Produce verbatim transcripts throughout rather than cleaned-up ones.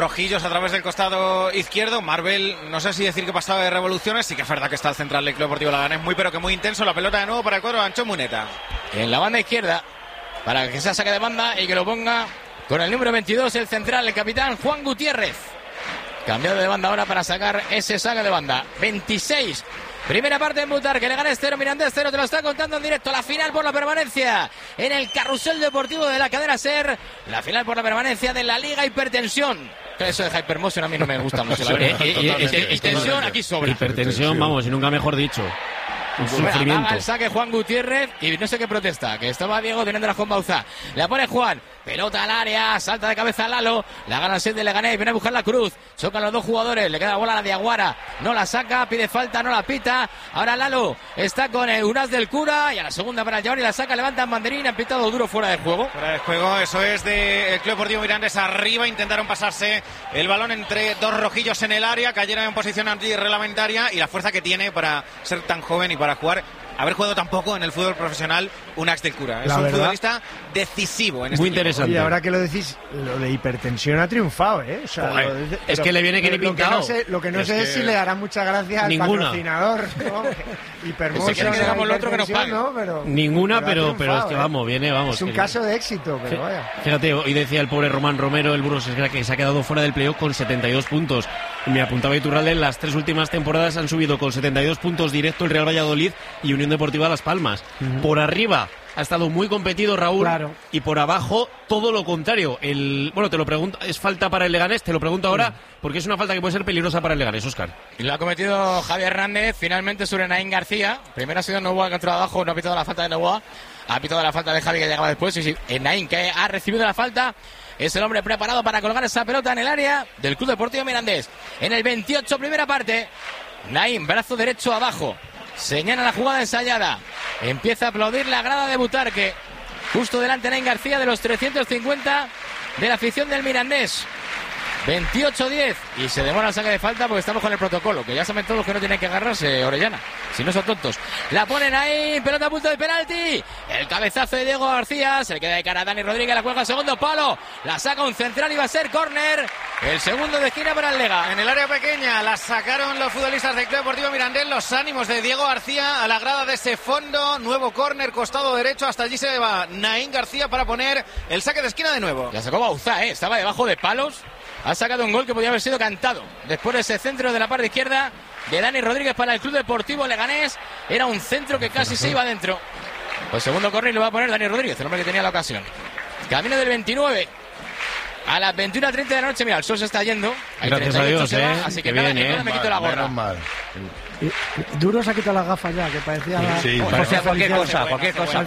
rojillos a través del costado izquierdo. Marvel, no sé si decir que pasaba de revoluciones, sí que es verdad que está el central del Club Deportivo Leganés muy pero que muy intenso. La pelota de nuevo para el cuadro de Anchón Muneta. En la banda izquierda, para que se saque de banda y que lo ponga con el número veintidós, el central, el capitán Juan Gutiérrez. Cambiado de banda ahora para sacar ese saque de banda. veintiséis. Primera parte en Butarque, Leganés cero, Mirandés cero, te lo está contando en directo. La final por la permanencia en el carrusel deportivo de la cadena SER. La final por la permanencia de la Liga Hipertensión. Eso de Hypermotion a mí no me gusta mucho. La verdad. Hipertensión aquí sobra. Hipertensión, vamos, y nunca mejor dicho. Un sufrimiento. Al saque Juan Gutiérrez y no sé qué protesta, que estaba Diego teniendo la Juan Bauzá. La pone Juan, pelota al área, salta de cabeza Lalo, la gana el set de Leganés, viene a buscar la cruz, chocan los dos jugadores, le queda bola a la Diaguara, no la saca, pide falta, no la pita. Ahora Lalo está con el Unas del Cura y a la segunda para el Yavar y la saca, levantan banderín, han pitado duro fuera de juego. Fuera de juego, eso es del Club Deportivo Mirandés arriba, intentaron pasarse el balón entre dos rojillos en el área, cayeron en posición antirreglamentaria y la fuerza que tiene para ser tan joven y para jugar, haber jugado tampoco en el fútbol profesional, Unas del Cura. Es la un verdad, futbolista decisivo en este muy equipo. interesante. Y ahora que lo decís, lo de hipertensión ha triunfado, ¿eh? O sea, Joder, lo de, es que le viene que ni pintado. Lo que no sé, lo que no es sé que... es si le dará mucha gracia al Ninguna. patrocinador, ¿no? Hipermotion, que digamos lo otro que nos pague. ¿no? Pero, Ninguna, pero, pero, pero es que ¿eh? vamos, viene, vamos. Es un que... caso de éxito, pero vaya. Fíjate, hoy decía el pobre Román Romero, el Burgos Esguera, que se ha quedado fuera del playoff con setenta y dos puntos. Y me apuntaba Iturralde, en las tres últimas temporadas han subido con setenta y dos puntos directo el Real Valladolid y Unión Deportiva Las Palmas. Uh-huh. Por arriba ha estado muy competido Raúl, claro. Y por abajo todo lo contrario. El, bueno, te lo pregunto, ¿es falta para el Leganés? Te lo pregunto ahora, porque es una falta que puede ser peligrosa para el Leganés, Óscar. Y lo ha cometido Javier Hernández, finalmente sobre Naín García. Primero ha sido Novoa que ha entrado abajo, no ha pitado la falta de Novoa, ha pitado la falta de Javi que llegaba después. Y sí, Naín que ha recibido la falta, es el hombre preparado para colgar esa pelota en el área del Club Deportivo Mirandés. En el veintiocho, primera parte, Naín, brazo derecho abajo, señala la jugada ensayada, empieza a aplaudir la grada de Butarque, justo delante Naín García de los trescientos cincuenta de la afición del Mirandés. veintiocho diez y se demora el saque de falta porque estamos con el protocolo, que ya saben todos que no tienen que agarrarse, Orellana, si no son tontos. La ponen ahí, pelota a punto de penalti, el cabezazo de Diego García, se le queda de cara a Dani Rodríguez, la juega al segundo palo, la saca un central y va a ser córner, el segundo de esquina para el Lega. En el área pequeña la sacaron los futbolistas del Club Deportivo Mirandés, los ánimos de Diego García a la grada de ese fondo, nuevo córner, costado derecho, hasta allí se va Naín García para poner el saque de esquina de nuevo. La sacó Bauzá, ¿eh? Estaba debajo de palos. Ha sacado un gol que podía haber sido cantado. Después de ese centro de la parte izquierda de Dani Rodríguez para el Club Deportivo Leganés. Era un centro que casi se iba adentro. Pues segundo córner lo va a poner Dani Rodríguez, el hombre que tenía la ocasión. Camino del veintinueve. A las veintiuna treinta de la noche, mira, el sol se está yendo. Hay Gracias a Dios, se va, eh. así que, que nada, bien, que nada, eh. me quito la gorra. Mal. Duro se ha quitado las gafas ya, que parecía... Sí, la... parecía cualquier cosa, cualquier cosa.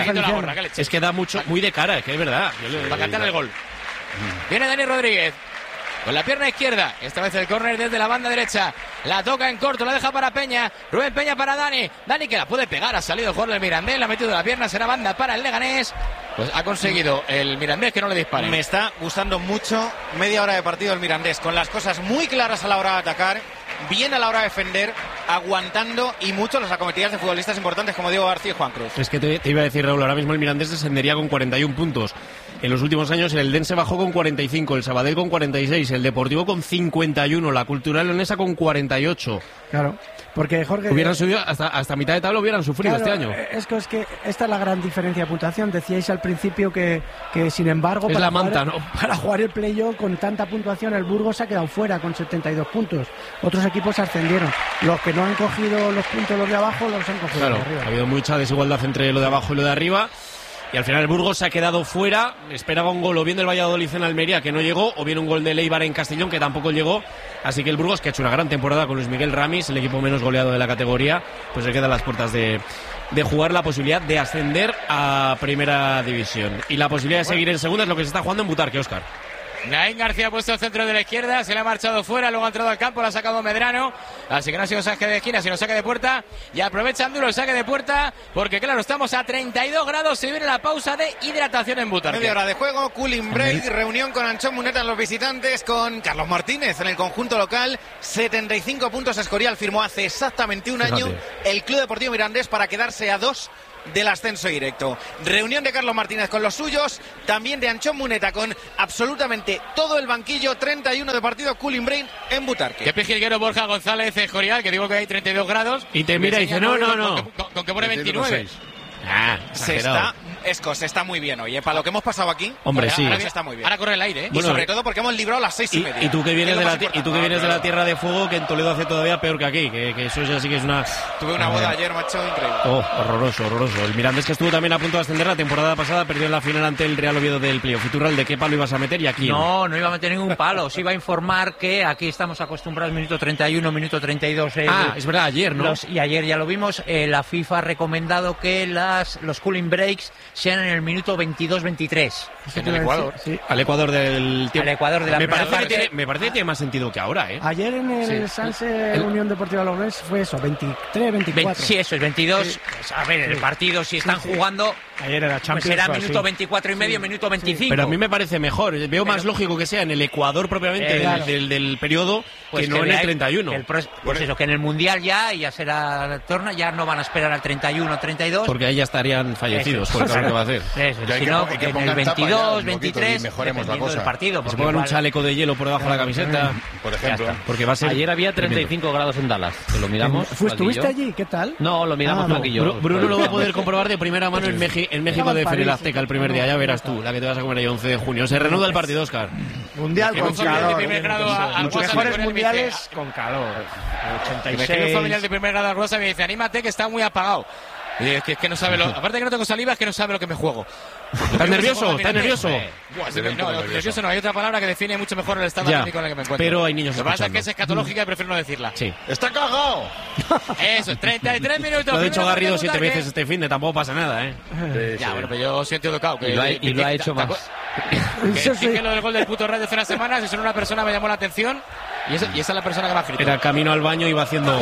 Es que da mucho, muy de cara, que es verdad. Yo le... Va a cantar el gol. Viene Dani Rodríguez con la pierna izquierda, esta vez el córner desde la banda derecha, la toca en corto, la deja para Peña, Rubén Peña para Dani, Dani que la puede pegar, ha salido el jugador del Mirandés, la ha metido de la pierna, será banda para el Leganés, pues ha conseguido el Mirandés que no le dispare. Me está gustando mucho media hora de partido el Mirandés, con las cosas muy claras a la hora de atacar, bien a la hora de defender, aguantando y mucho las acometidas de futbolistas importantes como Diego García y Juan Cruz. Es que te, te iba a decir, Raúl, ahora mismo el Mirandés descendería con cuarenta y un puntos. En los últimos años el Eldense bajó con cuarenta y cinco, el Sabadell con cuarenta y seis, el Deportivo con cincuenta y uno, la Cultural Leonesa con cuarenta y ocho. Claro, porque Jorge... Hubieran subido, hasta, hasta mitad de tabla hubieran sufrido claro, este año. Es que, es que esta es la gran diferencia de puntuación. Decíais al principio que, que sin embargo... Es para la manta, jugar, ¿no? Para jugar el playoff con tanta puntuación, el Burgos se ha quedado fuera con setenta y dos puntos. Otros equipos ascendieron. Los que no han cogido los puntos los de abajo, los han cogido Claro, los de arriba. ha habido mucha desigualdad entre lo de abajo y lo de arriba. Y al final el Burgos se ha quedado fuera, esperaba un gol o bien del Valladolid en Almería que no llegó, o bien un gol de Leibar en Castellón que tampoco llegó, así que el Burgos, que ha hecho una gran temporada con Luis Miguel Ramis, el equipo menos goleado de la categoría, pues se queda a las puertas de, de jugar la posibilidad de ascender a Primera División. Y la posibilidad de seguir en segunda es lo que se está jugando en Butarque, Óscar. Naín García ha puesto el centro de la izquierda, se le ha marchado fuera, luego ha entrado al campo, lo ha sacado Medrano, así que no ha sido saque de esquina, sino saque de puerta, y aprovechan duro el saque de puerta, porque claro, estamos a treinta y dos grados, se viene la pausa de hidratación en Butarque. Media hora de juego, cooling break, reunión con Anchón Muneta en los visitantes, con Carlos Martínez en el conjunto local, setenta y cinco puntos Escorial firmó hace exactamente un año el Club Deportivo Mirandés para quedarse a dos del ascenso directo. Reunión de Carlos Martínez con los suyos, también de Anchón Muneta con absolutamente todo el banquillo. Treinta y uno de partido, Cooling Brain en Butarque. Qué pejiguero Borja González Escorial, que digo que hay treinta y dos grados. Y te mira y dice, no, no, no. Con, con, con que pone veintinueve. Ah, se está, Esco, se está muy bien hoy, ¿eh? Para lo que hemos pasado aquí. Hombre, ahora, sí. Ahora se está muy bien. Ahora corre el aire, ¿eh? Y bueno, sobre todo porque hemos librado las seis y, y media. Y tú que vienes, de la, y tú que vienes ah, de la Tierra de Fuego, que en Toledo hace todavía peor que aquí, que, que eso ya sí que es una... Tuve una boda ayer, macho, increíble. Oh, horroroso, horroroso. El Mirandés, que estuvo también a punto de ascender la temporada pasada, perdió en la final ante el Real Oviedo del playoff. Iturralde, ¿de qué palo ibas a meter y aquí? No, no iba a meter ningún palo. Os iba a informar que aquí estamos acostumbrados minuto treinta y uno, minuto treinta y dos. Eh, ah, es verdad, ayer, ¿no? Los, y ayer ya lo vimos. Eh, la FIFA ha recomendado que las los cooling breaks sean en el minuto veintidós veintitrés. En el Ecuador. Sí. Al Ecuador del tiempo. Al Ecuador de la me primera parece, que parte. tiene, me parece que tiene más sentido que ahora, ¿eh? Ayer en el Sí. Sanse El- Unión Deportiva Logroñés fue eso, veintitrés, veinticuatro. Ve- Sí, eso es veintidós. Sí. Pues, a ver, el partido, si están Sí, sí. jugando, Ayer era pues Champions. será fue minuto así. veinticuatro y medio, minuto veinticinco. Pero a mí me parece mejor. Veo más Pero- lógico que sea en el Ecuador propiamente Eh, del, claro. del, del periodo Pues que no en el veáis treinta y uno. que el pro- pues eso, que en el Mundial ya, y ya será torna, ya no van a esperar al treinta y uno, treinta y dos. Porque ahí ya estarían fallecidos Eso. por el calor que va a hacer. Eso, Ya hay si que no, po- hay que en el pongan tapa ya veintidós, un poquito veintitrés, y mejoremos la dependiendo cosa. del partido. Que se porque pongan un igual- chaleco de hielo por debajo de la camiseta. Por ejemplo. Porque va a ser. Ayer había treinta y cinco grados en Dallas, que lo miramos. ¿Fue- ¿Estuviste Flaquillo. allí? ¿Qué tal? No, lo miramos Ah, no. Flaquillo. Bru- Bruno lo va a poder comprobar de primera mano en, Meji- en México Estaba de en París, Ferelazteca el primer día. Ya verás tú, la que te vas a comer el once de junio. Se reanuda el partido, Óscar. Mundial Que con un familiar de calor. primer grado a- al Los WhatsApp mejores con él me mundiales dice- con calor. ochenta y Me escribe un familiar seis. de primer grado al WhatsApp y me dice, anímate que está muy apagado. Y es que, es que no sabe lo... Aparte de que no tengo saliva, es que no sabe lo que me juego. ¿Estás nervioso? ¿Estás nervioso? Buah, sí, Debe un no, poco nervioso. nervioso no, hay otra palabra que define mucho mejor el estado Ya, anímico en el que me encuentro. pero hay niños Lo que pasa es que es escuchando. escatológica y prefiero no decirla. Sí. ¡Está cagado! Eso, treinta y tres minutos. Lo ha dicho primero Garrido partido siete Butarque. veces este fin de tampoco pasa nada, ¿eh? Ya, bueno, pero yo siento educado. Que, Y lo ha- y que- lo ha que- hecho ¿te acu- más. Que Eso sí. dije lo del gol del puto Radio hace unas semanas y solo una persona me llamó la atención y esa, y esa es la persona que me ha escrito. Era camino al baño y iba haciendo.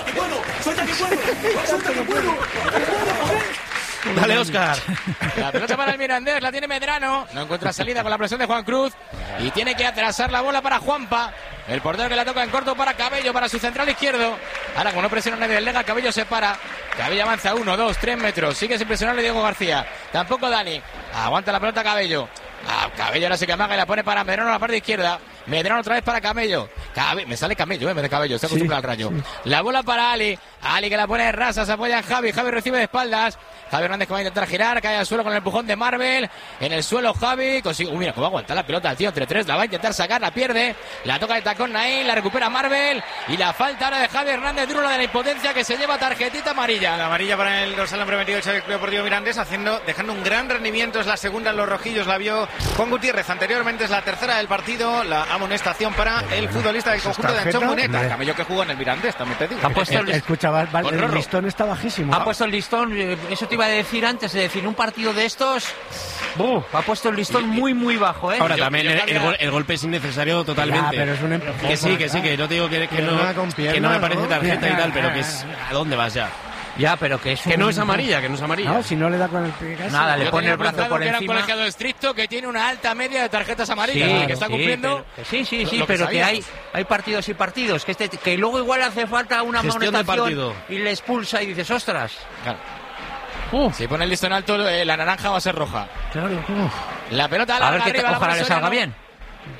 Dale, Óscar. La pelota para el Mirandés, la tiene Medrano. No encuentra salida con la presión de Juan Cruz. Y tiene que atrasar la bola para Juanpa. El portero que la toca en corto para Cabello, para su central izquierdo. Ahora, como no presiona nadie del Lega, Cabello se para. Cabello avanza uno, dos, tres metros. Sigue sin presionarle Diego García. Tampoco Dani. Aguanta la pelota Cabello. Ah, Cabello ahora se que amaga y la pone para Medrano a la parte izquierda. Medrano otra vez para Camello. Cabe- me sale Camello, eh, en vez de Cabello. Se acostumbra al rayo. La bola para Ali. Ali que la pone en rasa. Se apoya en Javi. Javi recibe de espaldas. Javi Hernández que va a intentar girar. Cae al suelo con el empujón de Marvel. En el suelo Javi. Consigue. Uy, mira cómo aguanta la pelota el tío entre tres. La va a intentar sacar. La pierde. La toca de tacón Naín. La recupera Marvel. Y la falta ahora de Javi Hernández. Duro la de la impotencia que se lleva tarjetita amarilla. La amarilla para el dorsal número veintiocho del Club Deportivo Mirandés, haciendo, dejando un gran rendimiento. Es la segunda en los rojillos, la vio Juan Gutiérrez. Anteriormente es la tercera del partido. La amonestación para el futbolista del conjunto de Anchón tarjeta? Muneta. Hombre. Camello que jugó en el Mirandés, también te digo. Ha puesto el, Escucha, va- va- Con el Rorro. listón está bajísimo. ha puesto el listón, eh, eso te iba a decir antes, de decir, un partido de estos, ¡buf! Ha puesto el listón muy, muy bajo, ¿eh? Ahora Yo- también yo el, sabía- el gol- el golpe es innecesario totalmente. Ya, pero es un empujón. Que sí, que sí, que no te digo que, que no, Pierna con que pierna, no me parece ¿no? tarjeta y Ya, tal, pero ya, que es. ya. ¿A dónde vas ya? Ya, pero que es Que un- no es amarilla, que no es amarilla. No, si no le da con el pie casi. Nada, le Yo pone tenía el brazo apuntado por que era un encima. colegiado estricto que tiene una alta media de tarjetas Sí, amarillas y que está sí, cumpliendo. pero- sí, sí, lo- sí, lo que pero que hay, sabíamos. hay partidos y partidos, que este, que luego igual hace falta una Gestión de amonestación partido. y le expulsa y dices, ostras. Claro. Si pone el listón alto, eh, la naranja va a ser roja. Claro, uf. La pelota A larga ver que te- arriba, la ojalá pone le salga Soriano. bien.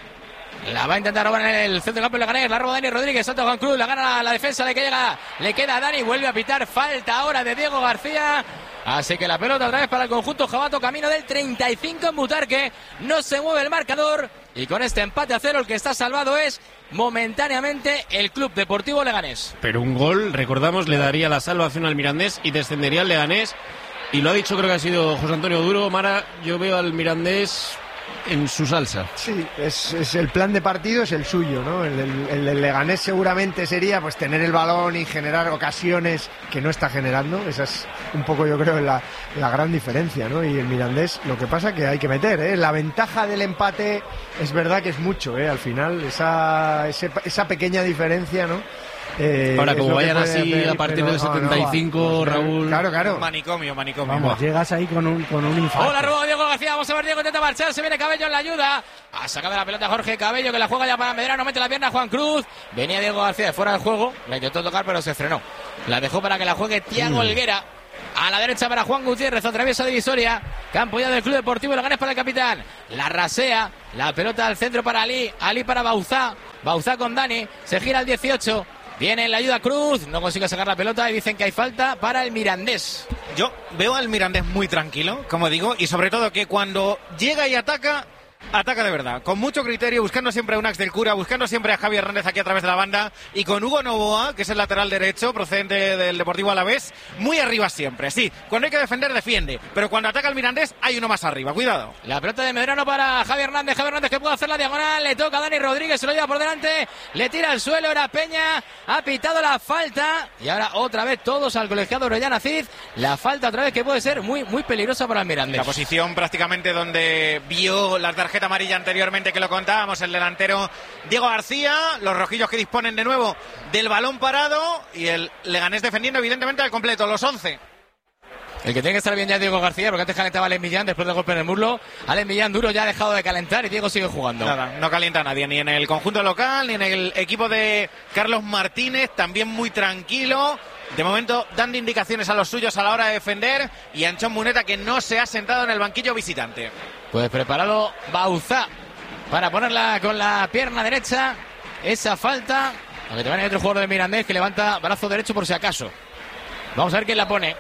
La va a intentar robar en el centro del campo de Leganés. La roba Dani Rodríguez. Salta Juan Cruz. La gana la, la defensa. Le queda, le queda a Dani. Vuelve a pitar. Falta ahora de Diego García. Así que la pelota otra vez para el conjunto Jabato. Camino del treinta y cinco en Butarque. No se mueve el marcador. Y con este empate a cero, el que está salvado es momentáneamente el Club Deportivo Leganés. Pero un gol, recordamos, le daría la salvación al Mirandés y descendería al Leganés. Y lo ha dicho, creo que ha sido José Antonio Duro. Mara, yo veo al Mirandés en su salsa. Sí, es, es el plan de partido, es el suyo, ¿no? El, el, el del Leganés seguramente sería pues tener el balón y generar ocasiones que no está generando. Esa es un poco, yo creo, la, la gran diferencia, ¿no? Y el Mirandés, lo que pasa que hay que meter, ¿eh? La ventaja del empate es verdad que es mucho, ¿eh? Al final, esa, ese- esa pequeña diferencia, ¿no? Eh, Ahora, es como lo que vayan puede así hacer, a partir pero del no, no, setenta y cinco, pues, Raúl. Claro, claro. Manicomio, manicomio. Vamos, llegas ahí con un, con un infarto. Hola, robo Diego García. Vamos a ver, Diego intenta marchar. Se viene Cabello en la ayuda. Ha sacado la pelota Jorge Cabello, que la juega ya para Medrano. Mete la pierna Juan Cruz. Venía Diego García de fuera del juego. La intentó tocar, pero se frenó. La dejó para que la juegue Thiago Helguera. A la derecha para Juan Gutiérrez, atraviesa divisoria. Campo ya del Club Deportivo Leganés para el capitán. La rasea, la pelota al centro para Ali. Ali para Bauzá. Bauzá con Dani. Se gira al dieciocho. Viene la ayuda Cruz. No consigue sacar la pelota y dicen que hay falta para el Mirandés. Yo veo al Mirandés muy tranquilo, como digo, y sobre todo que cuando llega y ataca, ataca de verdad, con mucho criterio, buscando siempre a Unax del Cura, buscando siempre a Javi Hernández aquí a través de la banda, y con Hugo Novoa, que es el lateral derecho, procedente del Deportivo Alavés, muy arriba siempre. Sí, cuando hay que defender, defiende, pero cuando ataca el Mirandés, hay uno más arriba, cuidado. La pelota de Medrano para Javi Hernández, Javi Hernández que puede hacer la diagonal, le toca a Dani Rodríguez, se lo lleva por delante, le tira al suelo, era Peña, ha pitado la falta, y ahora otra vez todos al colegiado Orellana Cid, la falta otra vez que puede ser muy, muy peligrosa para el Mirandés. La posición prácticamente donde vio la tarjeta amarilla anteriormente, que lo contábamos, el delantero Diego García, los rojillos que disponen de nuevo del balón parado y el Leganés defendiendo evidentemente al completo, los once. El que tiene que estar bien ya es Diego García, porque antes calentaba a Alen Millán después del golpe en el muslo. Alen Millán duro ya ha dejado de calentar y Diego sigue jugando. Nada, no calienta a nadie, ni en el conjunto local, ni en el equipo de Carlos Martínez, también muy tranquilo. De momento dando indicaciones a los suyos a la hora de defender, y Anchón Muneta que no se ha sentado en el banquillo visitante. Pues preparado Bauzá para ponerla con la pierna derecha, esa falta, aunque también hay otro jugador de Mirandés que levanta brazo derecho por si acaso. Vamos a ver quién la pone.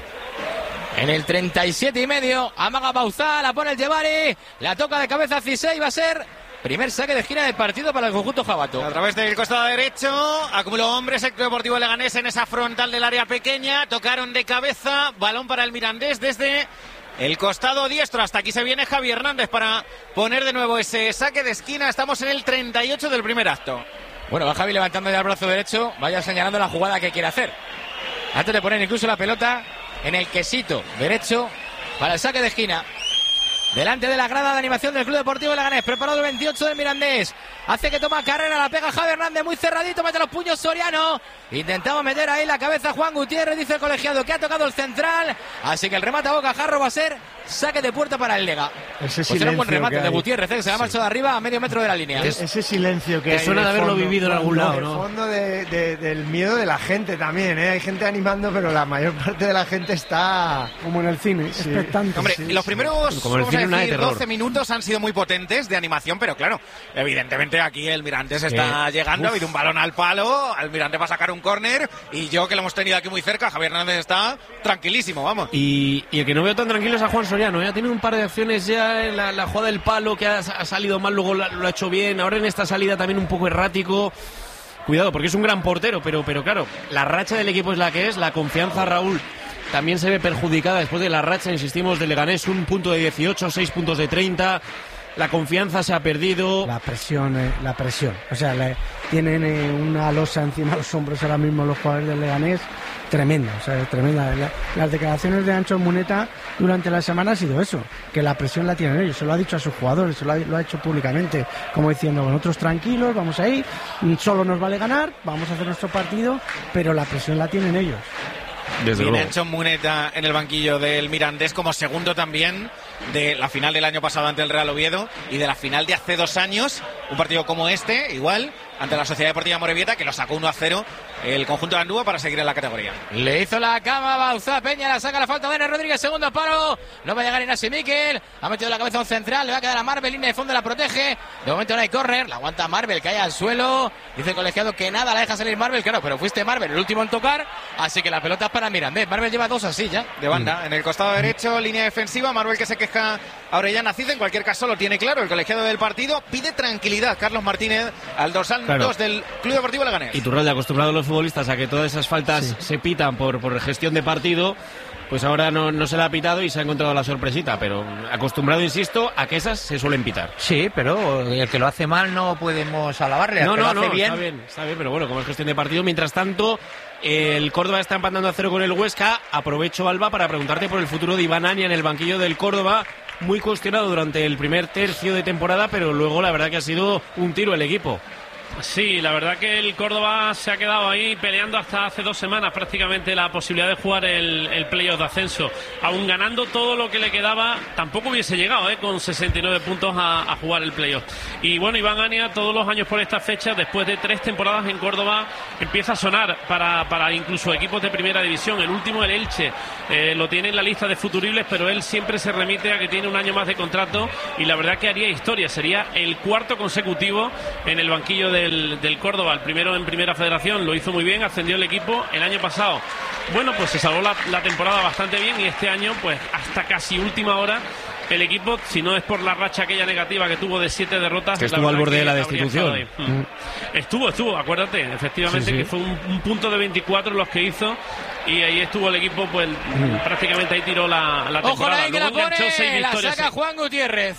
En el treinta y siete y medio, amaga Bauzá, la pone el Llevari, la toca de cabeza a Cisey, va a ser primer saque de esquina del partido para el conjunto jabato. A través del costado derecho, acumuló hombres el Club Deportivo Leganés en esa frontal del área pequeña, tocaron de cabeza, balón para el Mirandés desde el costado diestro. Hasta aquí se viene Javi Hernández para poner de nuevo ese saque de esquina. Estamos en el treinta y ocho del primer acto. Bueno, va Javi levantando ya el brazo derecho, vaya señalando la jugada que quiere hacer. Antes de poner incluso la pelota en el quesito derecho para el saque de esquina. Delante de la grada de animación del Club Deportivo Leganés, preparado el veintiocho del Mirandés. Hace que toma carrera, la pega Javi Hernández muy cerradito, mete los puños Soriano. Intentaba meter ahí la cabeza Juan Gutiérrez, dice el colegiado que ha tocado el central. Así que el remate a bocajarro va a ser saque de puerta para el Lega. Ese pues era un buen remate de Gutiérrez, ¿eh? Que se la ha marchado de arriba a medio metro de la línea. Es, ese silencio que, que hay suena de haberlo fondo, vivido en algún lado, ¿no? El fondo de, de, del miedo de la gente también, ¿eh? Hay gente animando, pero la mayor parte de la gente está como en el cine, sí. expectante. Hombre, sí, los primeros como el vamos cine, a decir, de doce minutos han sido muy potentes de animación, pero claro, evidentemente aquí el Mirandés está eh, llegando, uf. ha habido un balón al palo, el Mirandés va a sacar un córner, y yo que lo hemos tenido aquí muy cerca, Javier Hernández está tranquilísimo, vamos. Y, y el que no veo tan tranquilo es a Juan Soriano, ¿eh? Ha tenido un par de acciones ya en la, la jugada del palo que ha, ha salido mal, luego la, lo ha hecho bien, ahora en esta salida también un poco errático. Cuidado, porque es un gran portero, pero, pero claro, la racha del equipo es la que es, la confianza, Raúl, también se ve perjudicada después de la racha, insistimos, de Leganés, un punto de dieciocho, seis puntos de treinta, la confianza se ha perdido. La presión, eh, la presión, o sea, le, tienen eh, una losa encima de los hombros ahora mismo los jugadores del Leganés, tremenda, o sea, tremenda. La, las declaraciones de Anchón Muneta durante la semana ha sido eso, que la presión la tienen ellos, se lo ha dicho a sus jugadores, se lo ha, lo ha hecho públicamente, como diciendo, nosotros tranquilos, vamos a ir, solo nos vale ganar, vamos a hacer nuestro partido, pero la presión la tienen ellos. Desde Viene luego. Anchón Muneta en el banquillo del Mirandés como segundo también de la final del año pasado ante el Real Oviedo y de la final de hace dos años, un partido como este, igual, ante la Sociedad Deportiva Morevieta, que lo sacó uno a cero el conjunto de Andúa para seguir en la categoría. Le hizo la cama Bauzá, Peña la saca la falta de Dani Rodríguez, segundo paro, no va a llegar Inasi Miquel, ha metido la cabeza a un central, le va a quedar a Marvel, línea de fondo la protege, de momento no hay córner, la aguanta Marvel, cae al suelo, dice el colegiado que nada, la deja salir Marvel, claro, pero fuiste Marvel el último en tocar, así que la pelota es para Mirandés, Marvel lleva dos así ya. De banda, en el costado derecho, línea defensiva, Marvel que se queja a Orellana Cid, en cualquier caso lo tiene claro, el colegiado del partido pide tranquilidad, Carlos Martínez, al dorsal Claro. dos del Club Deportivo Leganés. Y Turralde, acostumbrado a los futbolistas a que todas esas faltas Sí. se pitan por, por gestión de partido, pues ahora no, no se le ha pitado y se ha encontrado la sorpresita, pero acostumbrado, insisto, a que esas se suelen pitar. Sí, pero el que lo hace mal no podemos alabarle. No, el que no, lo hace no, bien, está bien, está bien, pero bueno, como es gestión de partido, mientras tanto, el Córdoba está empatando a cero con el Huesca. Aprovecho, Alba, para preguntarte por el futuro de Iván Ania en el banquillo del Córdoba, muy cuestionado durante el primer tercio de temporada, pero luego la verdad que ha sido un tiro el equipo. Sí, la verdad que el Córdoba se ha quedado ahí peleando hasta hace dos semanas prácticamente la posibilidad de jugar el, el playoff de ascenso. Aún ganando todo lo que le quedaba, tampoco hubiese llegado ¿eh? con sesenta y nueve puntos a, a jugar el playoff. Y bueno, Iván Ania todos los años por esta fecha, después de tres temporadas en Córdoba, empieza a sonar para, para incluso equipos de primera división. El último, el Elche, eh, lo tiene en la lista de futuribles, pero él siempre se remite a que tiene un año más de contrato y la verdad que haría historia. Sería el cuarto consecutivo en el banquillo del del Córdoba. El primero en Primera Federación lo hizo muy bien, ascendió el equipo el año pasado. Bueno, pues se salvó la, la temporada bastante bien y este año, pues hasta casi última hora, el equipo, si no es por la racha aquella negativa que tuvo de siete derrotas, que estuvo al borde de la destitución. Mm. Estuvo, estuvo, acuérdate, efectivamente, sí, sí. que fue un, un punto de veinticuatro los que hizo y ahí estuvo el equipo, pues mm. prácticamente ahí tiró la, la temporada. Ojo, la que la pone, seis la saca Juan Gutiérrez.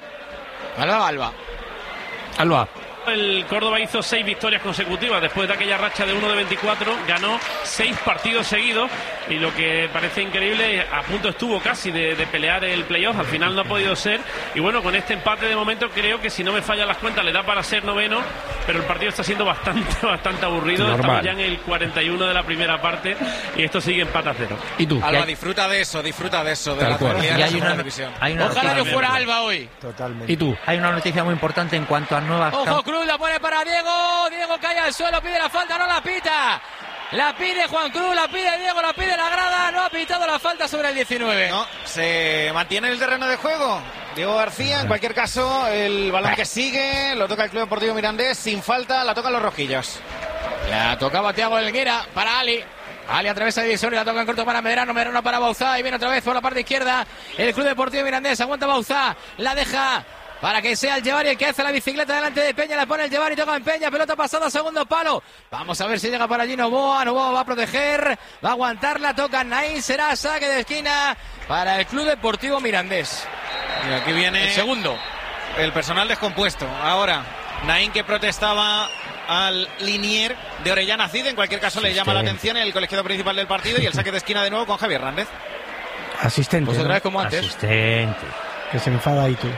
Alba, Alba. Alba. El Córdoba hizo seis victorias consecutivas después de aquella racha de uno de veinticuatro, ganó seis partidos seguidos y lo que parece increíble, a punto estuvo casi de, de pelear el playoff, al final no ha podido ser y bueno, con este empate de momento creo que si no me fallan las cuentas le da para ser noveno, pero el partido está siendo bastante bastante aburrido. Normal. Estamos ya en el cuarenta y uno de la primera parte y esto sigue empate a cero. ¿Y tú? Alba, disfruta de eso, disfruta de eso, de Tal la actualidad de la televisión. Ojalá yo fuera Alba hoy. Totalmente. ¿Y tú? Hay una noticia muy importante en cuanto a nuevas... Ojo, Cruz la pone para Diego, Diego cae al suelo, pide la falta, no la pita. La pide Juan Cruz, la pide Diego, la pide la grada, no ha pitado la falta sobre el diecinueve. No, se mantiene en el terreno de juego Diego García, en cualquier caso, el balón que sigue, lo toca el Club Deportivo Mirandés, sin falta, la tocan los rojillos. La tocaba Thiago Helguera para Ali. Ali atraviesa el divisor y la toca en corto para Medrano, Medrano para Bauzá y viene otra vez por la parte izquierda. El Club Deportivo Mirandés aguanta Bauzá, la deja para que sea el Llevar y el que hace la bicicleta delante de Peña, la pone el Llevar y toca en Peña, pelota pasada, segundo palo. Vamos a ver si llega para allí Novoa, Novoa va a proteger, va a aguantarla, toca Naín, será saque de esquina para el Club Deportivo Mirandés. Y aquí viene el segundo. El personal descompuesto. Ahora, Naín que protestaba al Linier de Orellana Cid, en cualquier caso le llama la atención el colegiado principal del partido y el saque de esquina de nuevo con Javier Hernández. Asistente. Pues otra ¿no? vez como antes. Asistente. Que se enfada ahí tú.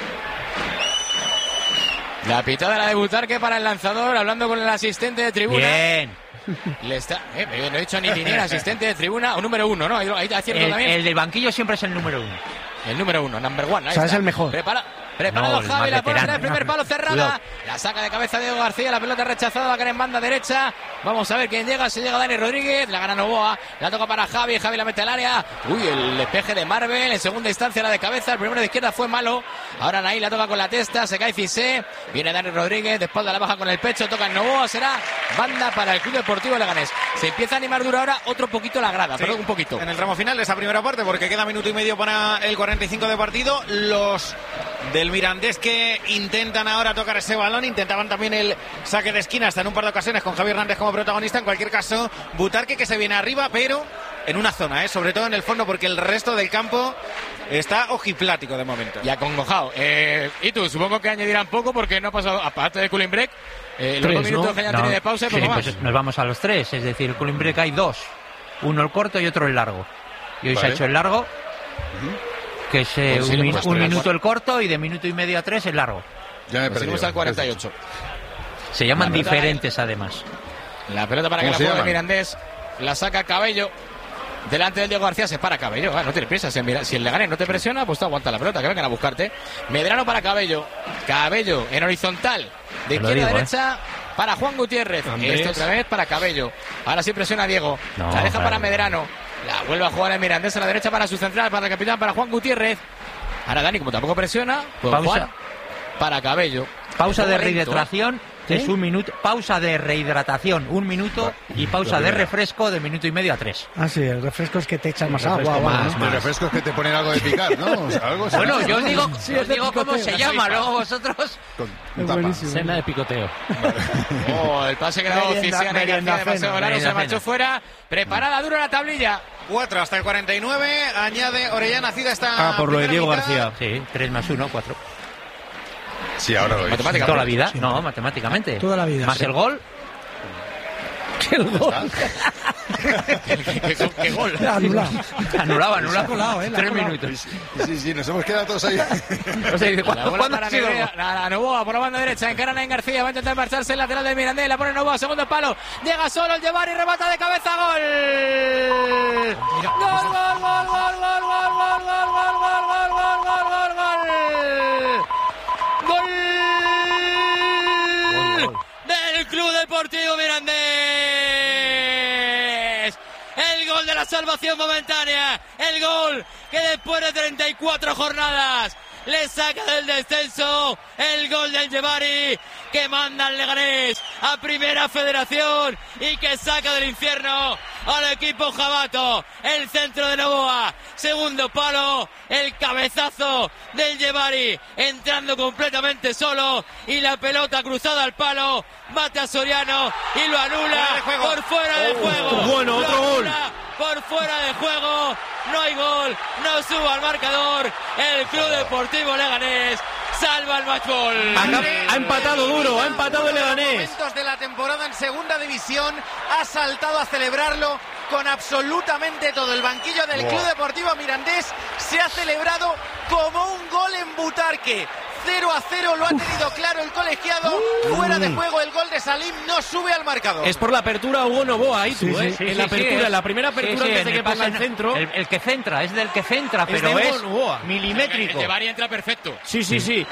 La pitada de la de Butarque para el lanzador, hablando con el asistente de tribuna. Bien. Le está, eh, no he dicho ni Linier, asistente de tribuna, o número uno, ¿no? Ahí, ahí está cierto El, también. el del banquillo siempre es el número uno. El número uno, number one. O sea, es el mejor. Prepara, preparado No, Javi, la pone en el veterano. primer palo cerrada. Cuidado. La saca de cabeza Diego García, la pelota rechazada, va a caer en banda derecha. Vamos a ver quién llega, si llega Dani Rodríguez, la gana Novoa, la toca para Javi, Javi la mete al área. Uy, el despeje de Marvel, en segunda instancia la de cabeza, el primero de izquierda fue malo. Ahora Naí la toca con la testa, se cae Fisé, viene Dani Rodríguez, de espalda la baja con el pecho, toca en Novoa, será banda para el Club Deportivo Leganés. Se empieza a animar duro ahora, otro poquito la grada, Sí, pero un poquito. En el tramo final de esa primera parte, porque queda minuto y medio para el cuarenta y cinco de partido, los del Mirandés que intentan ahora tocar ese balón, intentaban también el saque de esquina hasta en un par de ocasiones con Javier Hernández como protagonista. En cualquier caso, Butarque que se viene arriba, pero en una zona, ¿eh? Sobre todo en el fondo, porque el resto del campo está ojiplático de momento. Y acongojado. Eh, y tú, supongo que añadirán poco porque no ha pasado, aparte de cooling break, eh, los Tres, dos minutos ¿no? que hayan No, tenido de pausa, sí, pues más. pues nos vamos a los tres, es decir, el cooling break hay dos. Uno el corto y otro el largo. Y hoy Vale. se ha hecho el largo, que es eh, Pues sí, un, le min- hemos un tres. minuto el corto y de minuto y medio a tres el largo. Ya me he Pues perdido. seguimos al cuarenta y ocho. Se llaman La pelota diferentes además. La pelota para que ¿Cómo la se juegue llaman? Mirandés, la saca Cabello. Delante del Diego García se para Cabello. Ah, no te piensas, si el- si el Leganés no te presiona, pues tú aguanta la pelota, que vengan a buscarte. Medrano para Cabello. Cabello en horizontal. De Te lo izquierda digo, a derecha para Juan Gutiérrez. Andrés. Este otra vez para Cabello. Ahora sí presiona a Diego. No, la deja claro. para Medrano. La vuelve a jugar el Mirandés a la derecha para su central, para el capitán, para Juan Gutiérrez. Ahora Dani, como tampoco presiona, pues Pausa. Juan para Cabello. Pausa Un de poco lento, ¿eh? rehidratación es un minuto. Pausa de rehidratación un minuto y pausa de refresco de minuto y medio a tres. Ah, sí, el refresco es que te echan más refresco agua. más, ¿no? Los refrescos que te ponen algo de picar, ¿no? O sea, algo así. Bueno, yo os digo, Sí, os es de digo cómo picoteo. se llama, luego vosotros. Con Es tapa. buenísimo. Cena de picoteo. Oh, el pase que daba Merienda- Oficial merienda García de Paseo cena, Volano, se merienda marchó cena. fuera. Preparada duro la tablilla. Cuatro hasta el cuarenta y nueve, añade Orellana Cid esta Ah, por lo de primera Diego mitad. García. Sí, tres más uno, cuatro. Sí, ahora lo veis. Matemática. Toda la vida, no, matemáticamente. Toda la vida, Más sí. el gol. El gol. ¿Qué, qué, qué gol? Anulado. Anulado, anulado. colado, ¿eh? La Tres colado. minutos. Sí, sí, nos hemos quedado todos ahí. No sé, La ¿cuándo, bola ¿cuándo para ha sido? Negrea, la, la Novoa por la banda derecha, encara Nain García, va a intentar marcharse el lateral del Mirandés, la pone Novoa, segundo palo, llega solo el Llevar y remata de cabeza, gol. Gol, gol, gol, gol, gol, gol, gol, gol, gol, gol, gol, gol, gol, gol, gol. Gol del Club Deportivo Mirandés. El gol de la salvación momentánea, el gol que después de treinta y cuatro jornadas le saca del descenso, el gol del Llevari que manda al Leganés a Primera Federación y que saca del infierno al equipo jabato. El centro de Novoa, segundo palo, el cabezazo del Llevari entrando completamente solo y la pelota cruzada al palo, bate a Soriano y lo anula por fuera de juego. Bueno, otro gol. Por fuera de juego, no hay gol, no suba al marcador. El Club Deportivo Leganés salva el matchball. Ha, ha empatado duro, ha empatado el Leganés. Momentos de la temporada en segunda división, ha saltado a celebrarlo con absolutamente todo. El banquillo del wow. Club Deportivo Mirandés se ha celebrado como un gol en Butarque. cero a cero lo ha tenido claro el colegiado. Fuera de juego el gol de Salim, no sube al marcador. Es por la apertura Hugo Novoa, ahí tú, Sí, sí, ¿eh? sí, en sí, la apertura, sí, en la primera apertura sí, sí, antes de en que el pase pase- al centro. El, el que centra, es del que centra, Es pero de es Novoa. milimétrico. El Llevari entra perfecto. Sí, sí, sí.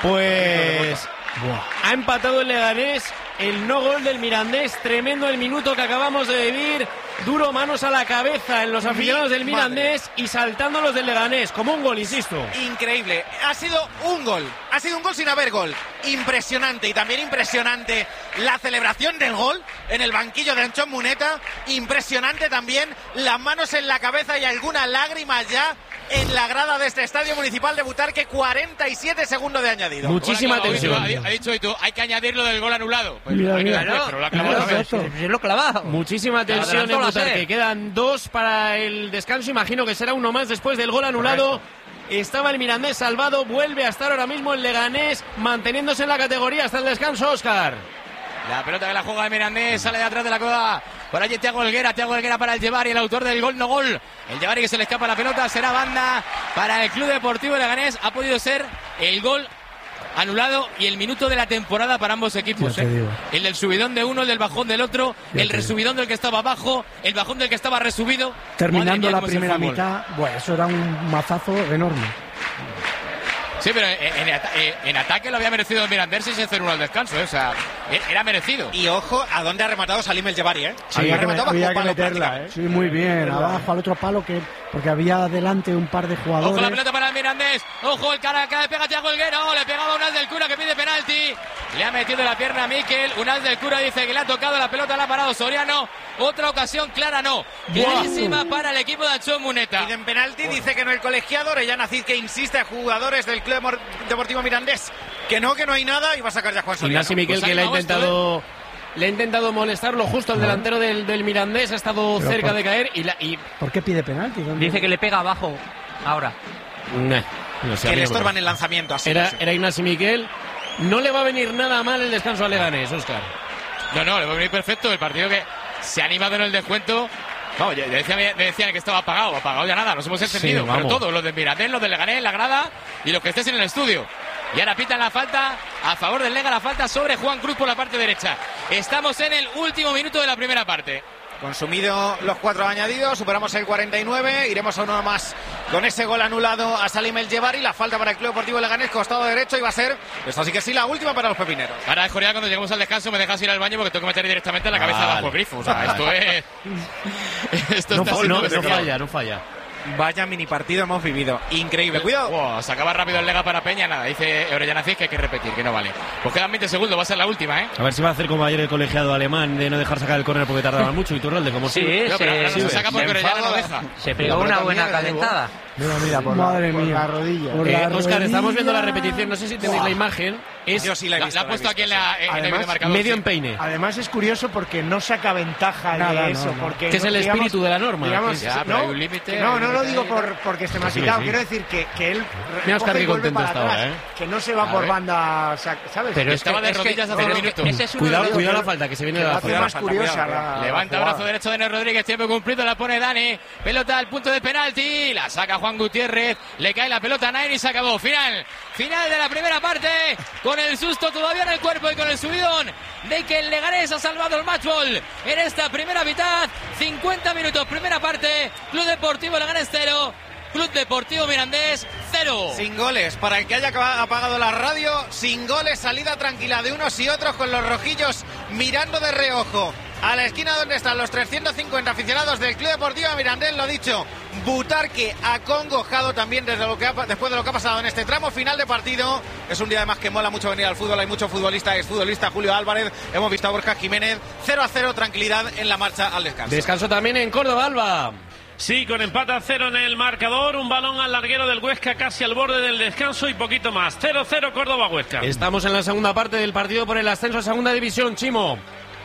Pues ha empatado el Leganés, el no gol del Mirandés, tremendo el minuto que acabamos de vivir, duro, manos a la cabeza en los aficionados del Mirandés y saltando los del Leganés, como un gol, insisto. Increíble, ha sido un gol, ha sido un gol sin haber gol, impresionante y también impresionante la celebración del gol en el banquillo de Anchón Muneta, impresionante también las manos en la cabeza y algunas lágrimas ya en la grada de este estadio municipal de Butarque, cuarenta y siete segundos de añadido. Muchísima Gol acabado, tensión. Ha, ha dicho y tú, hay que añadirlo del gol anulado. Pues, Mira, hay que mira. después, pero lo ha clavado Claro, otra vez. exacto. Se lo clavado. Muchísima tensión en adelantó la Butarque. sede. Quedan dos para el descanso. Imagino que será uno más después del gol anulado. Estaba el Mirandés salvado. Vuelve a estar ahora mismo el Leganés manteniéndose en la categoría hasta el descanso, Óscar. La pelota que la juega de Mirandés, sale de atrás de la coda. Por allí Thiago Helguera, Thiago Helguera para el Llevari, el autor del gol no gol. El Llevari que se le escapa la pelota, será banda para el Club Deportivo Leganés. Ha podido ser el gol anulado y el minuto de la temporada para ambos equipos. Ya te ¿eh? digo. El del subidón de uno, el del bajón del otro, Ya el te resubidón del que estaba abajo, el bajón del que estaba resubido. Madre Terminando mía, la cómo es el primera fútbol. mitad, bueno, eso era un mazazo enorme. Sí, pero en, en ata- en ataque lo había merecido el Mirandés sin ser uno al descanso, ¿eh? O sea, e- era merecido. Y ojo a dónde ha rematado Salim el Llevari, ¿eh? Sí, ha había que, rematado había bajo que palo meterla, prácticamente. ¿eh? Sí, muy bien, abajo al otro palo, que porque había adelante un par de Ojo la jugadores. pelota para el Mirandés. Ojo el cara que le pega a Thiago Helguera. Oh, le pegaba Unal del Cura que pide penalti. Le ha metido la pierna a Mikel. Unal del Cura dice que le ha tocado la pelota, la ha parado Soriano. Otra ocasión clara no. Clarísima para el equipo de Anchón Muneta. Piden penalti, dice que no el colegiado. Orellana Cid que insiste a jugadores del Club Mor- Deportivo Mirandés que no, que no hay nada y va a sacar ya Juan Soriano. Ignacio Miquel, Pues que le ha animado esto, intentado le ha intentado molestarlo justo al delantero del, del Mirandés, ha estado Pero cerca por- de caer y, la, y ¿Por qué pide penalti? ¿Dónde? Dice que le pega abajo ahora. Nah, no sé, a Que mí le no me estorban parece. el lanzamiento así. Era, sí. era Ignacio Miquel. No le va a venir nada mal el descanso a Leganés, Óscar. No, no, le va a venir perfecto. El partido que se ha animado en el descuento. Vamos, ya decían, decían que estaba apagado. Apagado ya nada, nos hemos encendido. Sí, pero vamos. todos, los del Mirandés, los del Leganés, la grada y los que estés en el estudio. Y ahora pitan la falta a favor del Lega, la falta sobre Juan Cruz por la parte derecha. Estamos en el último minuto de la primera parte. Consumido los cuatro añadidos, superamos el cuarenta y nueve, iremos a uno más con ese gol anulado a Salim el Llevari, la falta para el Club Deportivo Leganés, costado derecho, y va a ser, esto sí que sí, la última para los pepineros. Ahora, Joria, cuando lleguemos al descanso me dejas ir al baño porque tengo que meter directamente la cabeza Vale. bajo el grifo. O sea, esto es... esto No, está fa- siendo no, no bestial. falla, no falla. Vaya mini partido hemos vivido, increíble, cuidado. Wow, se acaba rápido el Lega para Peña, nada, dice Orellana Cid que hay que repetir, que no vale. Pues quedan veinte segundos, va a ser la última, ¿eh? A ver si va a hacer como ayer el colegiado alemán de no dejar sacar el córner porque tardaba mucho y Turralde como Sí, siempre. No, pero ahora no se, se saca porque se Orellana no enfada. deja. se pegó La una pelota buena mía, la llevó. calentada. Mira, mira, por, Madre la, por mía. la rodilla. Por Eh, la Óscar, rodilla. estamos viendo la repetición, no sé si tenéis la imagen. Es Yo sí la he La, visto. la ha la he puesto visto, aquí en, sí. la, en Además, el marcador. medio sí. empeine. Además es curioso porque no saca ventaja Nada, de no, eso, no. porque Que es no, el digamos- espíritu de la norma. digamos, Ya, pero no, hay un límite, que no, hay no un lo límite digo ahí. por, porque esté más Sí, quitado, sí. quiero decir que, que él Mira, Óscar, coge y qué vuelve contento para estaba, atrás, ¿eh? que no se va A por ver. banda, o sea, ¿sabes? Pero es Estaba que, de es que- rodillas hace pero un es que minuto. ese es uno Cuidado, de los- cuidado la falta, que se viene de que la hace falta. más falta, curiosa cuidado, la, Levanta la brazo jugada. derecho de Nés Rodríguez, tiempo cumplido, la pone Dani. Pelota al punto de penalti, la saca Juan Gutiérrez, le cae la pelota a Nair y se acabó. Final, final de la primera parte, con el susto todavía en el cuerpo y con el subidón de que el Leganés ha salvado el matchball en esta primera mitad. cincuenta minutos, primera parte, Club Deportivo Leganés cero, Club Deportivo Mirandés cero. Sin goles, para el que haya acaba- apagado la radio, sin goles, salida tranquila de unos y otros con los rojillos mirando de reojo a la esquina donde están los trescientos cincuenta aficionados del Club Deportivo Mirandés. Lo dicho, Butarque acongojado también desde lo que ha, después de lo que ha pasado en este tramo final de partido. Es un día además que mola mucho venir al fútbol, hay mucho futbolista, es futbolista Julio Álvarez, hemos visto a Borja Jiménez, cero a cero, tranquilidad en la marcha al descanso. Descanso también en Córdoba, Alba. Sí, con empate a cero en el marcador, un balón al larguero del Huesca casi al borde del descanso y poquito más. cero cero Córdoba-Huesca. Estamos en la segunda parte del partido por el ascenso a segunda división, Chimo.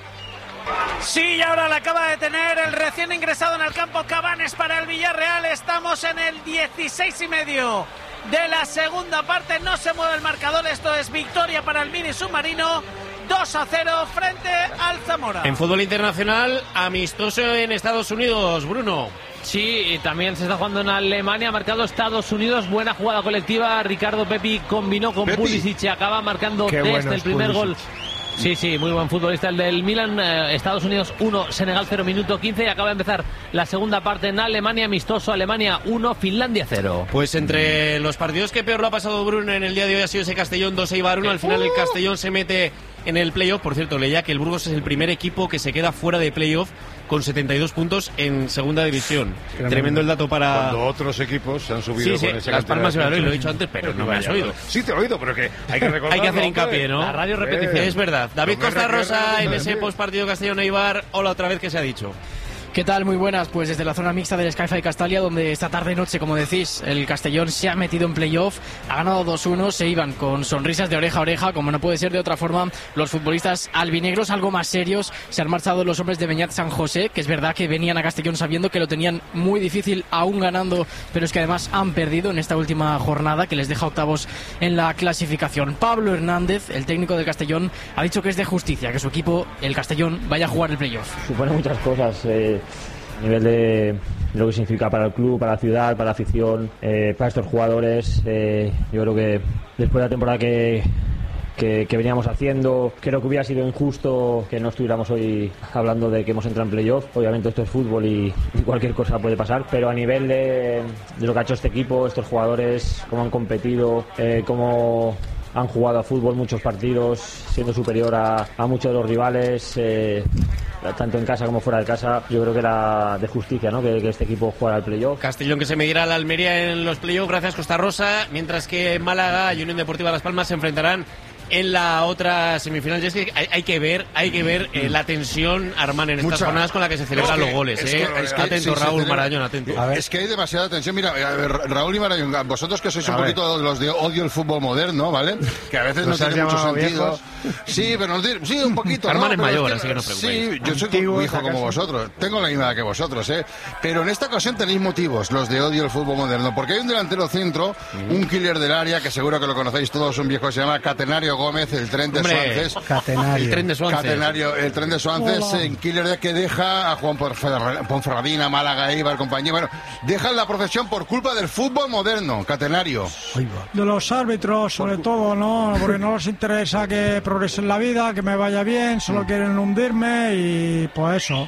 Sí, y ahora la acaba de tener el recién ingresado en el campo Cabanes para el Villarreal. Estamos en el dieciséis y medio de la segunda parte. No se mueve el marcador. Esto es victoria para el Mini Submarino. dos a cero frente al Zamora. En fútbol internacional, amistoso en Estados Unidos, Bruno. Sí, y también se está jugando en Alemania, ha marcado Estados Unidos, buena jugada colectiva, Ricardo Pepi combinó con Pepi. Pulisic y acaba marcando Qué desde bueno el es primer Pulisic. gol. Sí, sí, muy buen futbolista el del Milan, eh, Estados Unidos uno, Senegal cero, minuto quince y acaba de empezar la segunda parte en Alemania, amistoso, Alemania uno, Finlandia cero. Pues entre los partidos que peor lo ha pasado Bruno en el día de hoy ha sido ese Castellón dos Eibar uno. Al final el Castellón se mete en el playoff. Por cierto, leía que el Burgos es el primer equipo que se queda fuera de playoff con setenta y dos puntos en segunda división. Tremendo, Tremendo el dato para... Cuando otros equipos se han subido Sí, sí, con ese Las Palmas y cantidad de Valladolid, lo he puntos. dicho antes, pero no me has Vaya, oído. Sí te he oído, pero que hay que recordar. Hay que hacer hincapié, ¿no? La radio Hombre, repetición. Es verdad. David Lo que Costa es Rosa recuerdo, en madre ese mía. postpartido Castellón-Eibar. Hola, otra vez que se ha dicho. ¿Qué tal? Muy buenas. Pues desde la zona mixta del Skyfi Castalia, donde esta tarde-noche, como decís, el Castellón se ha metido en playoff, ha ganado dos uno, se iban con sonrisas de oreja a oreja, como no puede ser de otra forma. Los futbolistas albinegros, algo más serios, se han marchado los hombres de Beñat San José, que es verdad que venían a Castellón sabiendo que lo tenían muy difícil, aún ganando, pero es que además han perdido en esta última jornada, que les deja octavos en la clasificación. Pablo Hernández, el técnico del Castellón, ha dicho que es de justicia que su equipo, el Castellón, vaya a jugar el playoff. Supone muchas cosas, eh, a nivel de lo que significa para el club, para la ciudad, para la afición, eh, para estos jugadores. Eh, yo creo que después de la temporada que, que, que veníamos haciendo, creo que hubiera sido injusto que no estuviéramos hoy hablando de que hemos entrado en playoff. Obviamente esto es fútbol y, y cualquier cosa puede pasar, pero a nivel de, de lo que ha hecho este equipo, estos jugadores, cómo han competido, eh, cómo han jugado a fútbol muchos partidos, siendo superior a, a muchos de los rivales, eh, tanto en casa como fuera de casa. Yo creo que era de justicia, ¿no?, que, que este equipo jugara al playoff. Castellón que se medirá a la Almería en los playoffs, gracias Costa Rosa, mientras que Málaga y Unión Deportiva Las Palmas se enfrentarán en la otra semifinal. Y es que hay, hay que ver, hay que ver eh, la tensión, Armán, en estas Mucha. jornadas con la que se celebran No, los que- goles. es eh. que- es que- atento, sí, se Raúl celebra- Marañón, atento. Es que hay demasiada tensión. Mira, a ver, Raúl y Marañón, vosotros que sois un A ver. poquito los de odio el fútbol moderno, ¿vale? Que a veces no ¿Nos has tiene mucho llamado sentido. viejos? Sí, pero nos di- sí, un poquito. Armán ¿no? es Pero mayor, que- así que no os preocupéis. Sí, yo soy Antiguos, un hijo como ¿acaso? vosotros. Tengo la misma edad que vosotros, ¿eh? Pero en esta ocasión tenéis motivos, los de odio el fútbol moderno. Porque hay un delantero centro, un killer del área, que seguro que lo conocéis todos, un viejo que se llama Catenario Gómez, el tren de Hombre, Suances. Catenario. El tren de Suances. Catenario, el tren de Suances, en killer de que deja a Juan Ponferra- Ponferradina, Málaga, Eibar, compañía. Bueno, dejan la profesión por culpa del fútbol moderno, Catenario. De los árbitros, sobre todo, ¿no? Porque no les interesa que progrese en la vida, que me vaya bien, solo quieren hundirme y pues eso.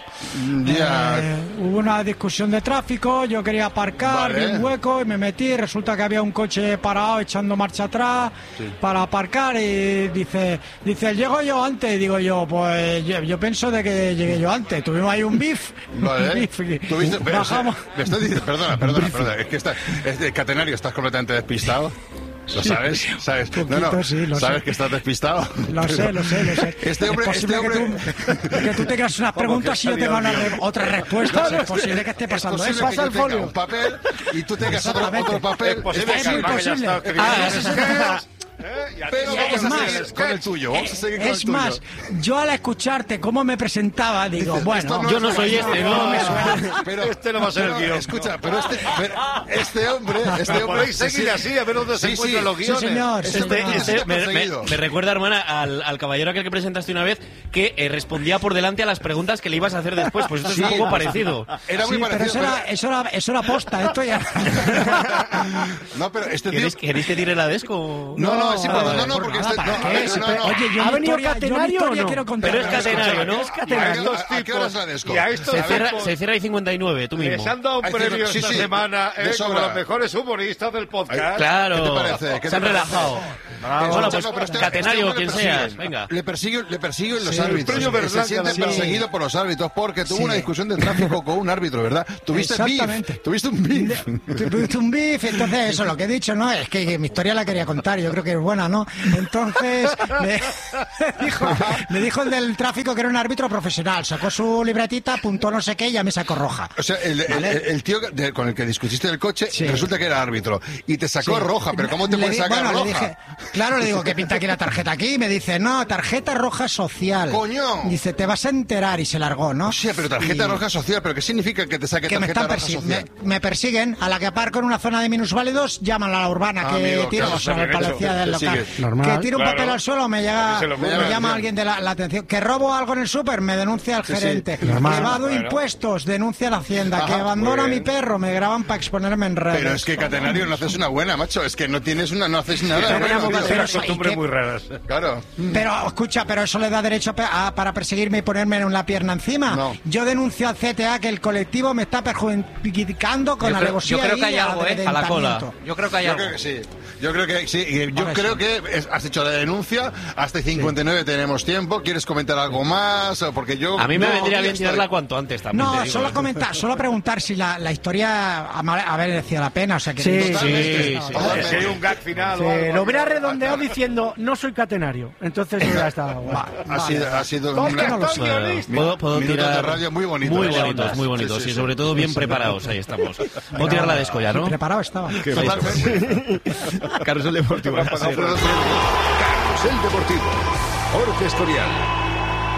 Ya. Eh, hubo una discusión de tráfico, yo quería aparcar, Vale. vi un hueco y me metí, resulta que había un coche parado echando marcha atrás para aparcar y dice, dice, llego yo antes, y digo yo, pues yo, yo pienso de que llegué yo antes, tuvimos ahí un bif, Vale. un bif, y ¿Tuviste- pero, bajamos. me estás diciendo- perdona, perdona, perdona. Es que está, es de Catenario, estás completamente despistado. ¿Lo sabes? ¿Sabes? No, no, sí, lo ¿sabes sé. que estás despistado? Lo sé, lo sé, lo sé. Este hombre, es posible este hombre... que, tú, que tú tengas unas preguntas y yo tenga una re- otras respuestas. Es posible que esté pasando es eso. posible que Pasa yo el tenga folio. un papel y tú tengas otro, otro papel. Es posible Es que muy Almagro ya posible. está escribiendo. Ah, eso es- Pero Y vamos es a más, seguir con el tuyo. Vamos a seguir con Es el tuyo. más, yo al escucharte cómo me presentaba, digo, Dices, bueno, esto yo no es soy bueno, este, no me suena. Pero, Este no va a ser el pero, guión. Escucha, pero este, pero este hombre, este Pero hombre podéis seguir así, a ver dónde se Sí, encuentran sí. los sí, guiones. señor, sí, Este, señor. este me, me- Perseguido. me recuerda, hermana, al, al caballero aquel que presentaste una vez que eh, respondía por delante a las preguntas que le ibas a hacer después. Pues esto es un Sí. poco parecido. Era muy Sí, pero parecido. eso era, eso era, eso era posta, esto ya. No, pero este tío... ¿Queréis, ¿Queréis que tire la desco? No, no, sí, Ah, pero vale. no, no, porque Nada, este... ¿para No, qué? a ver, Sí, no, pero, no. Oye, yo ¿Ha mi venido historia, yo mi Catenario historia o no? quiero contar. Pero es catenario, ¿no? ¿Y a, a- a qué hora es la desco? Y a estos Se cierra, tipos se cierra ahí cincuenta y nueve, tú mismo. les han dado un Hay premio cierto- sí, esta sí, semana de eh, sobra. como los mejores humoristas del podcast. Claro, ¿Qué te parece? ¿Qué se han te parece? relajado. Bueno, Escucha, pues no, pero este- catenario, este quien hombre le seas, persiguen. venga. Le persiguen, le persiguen los Sí, el árbitros. premio Se Berlanga siente de- perseguido por los árbitros porque tuvo Sí. una discusión de tráfico con un árbitro, ¿verdad? Tuviste Exactamente. beef. Tuviste un beef. Tuviste un beef, entonces eso, lo que he dicho, ¿no? Es que mi historia la quería contar, yo creo que es buena, ¿no? Entonces, me dijo, me dijo el del tráfico que era un árbitro profesional, sacó su libretita, apuntó no sé qué y ya me sacó roja. O sea, el, el- ¿Vale? el- el tío de- con el que discutiste el coche Sí. resulta que era árbitro y te sacó Sí. roja, pero ¿cómo te Le puedes di- sacar bueno, roja? le dije, claro, le digo, ¿qué pinta aquí la tarjeta aquí? Y me dice, no, tarjeta roja social. ¡Coño! Dice, te vas a enterar y se largó, ¿no? O sea, pero tarjeta Y- roja social, ¿pero qué significa que te saque que me tarjeta están roja persi- social? me, me persiguen, a la que aparco en una zona de minusválidos, llaman a la urbana Ah, que amigo, tiro, claro, o sea, está el bien policía hecho. del Te local. sigues. Normal. Que tiro un Claro. papel al suelo, me llega, Se lo me ocurre. llama alguien de la, la atención. Que robo algo en el súper, me denuncia al Sí, sí. gerente. Normal. Que evado Bueno. impuestos, denuncia a la hacienda. Ajá, que abandono a muy mi bien. perro, me graban para exponerme en redes. Pero es que catenario no haces una buena, macho. Es que no tienes una, no haces nada. Pero bueno, ya, tío. pero Pero eso- costumbres ¿y qué? muy raras. Claro. Pero escucha, pero eso le da derecho a pe- a- para perseguirme y ponerme en la pierna encima. No. Yo denuncio al C T A que el colectivo me está perjudicando con Yo creo, alevosía yo creo y que hay algo, ¿eh? a la cola. amedrentamiento. Yo creo que hay Yo algo. creo que sí. Yo creo que sí. Y Yo Ahora creo sí. que es- has hecho la denuncia. Hasta cincuenta y nueve tenemos tiempo. ¿Quieres comentar algo más? O Porque yo. A mí me yo vendría ya bien estoy. tirarla cuanto antes también. te No, digo. solo comentar, solo preguntar si la, la historia ha mal- haber merecido la pena, o sea que Sí, Totalmente. sí, sí. Totalmente. Si hay un gag final Sí, o algo. lo hubiera redondeado diciendo, no soy catenario. Entonces hubiera estado guay. Ha sido, ha sido ¿Dónde una- está el Bueno, guionista? puedo, puedo Minutos tirar de radio muy bonitos. muy Sí, bonitos, sí, muy bonitos sí, y sí. sobre todo bien preparados. Ahí estamos. Puedo tirar la desco ya, ¿no? preparado estaba. Totalmente. Carrusel Deportivo. Carrusel Deportivo. Jorge Escorial.